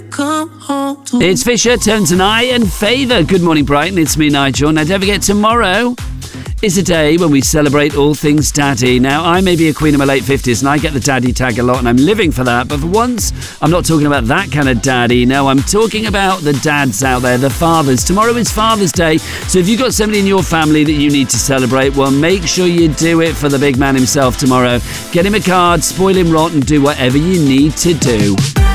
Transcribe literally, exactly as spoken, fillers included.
Come home to It's Fisher, Turn to Eye and Favour. Good morning, Brighton. It's me, Nigel. Now, don't forget, tomorrow is a day when we celebrate all things daddy. Now, I may be a queen in my late fifties and I get the daddy tag a lot and I'm living for that. But for once, I'm not talking about that kind of daddy. No, I'm talking about the dads out there, the fathers. Tomorrow is Father's Day. So if you've got somebody in your family that you need to celebrate, well, make sure you do it for the big man himself tomorrow. Get him a card, spoil him rotten, do whatever you need to do.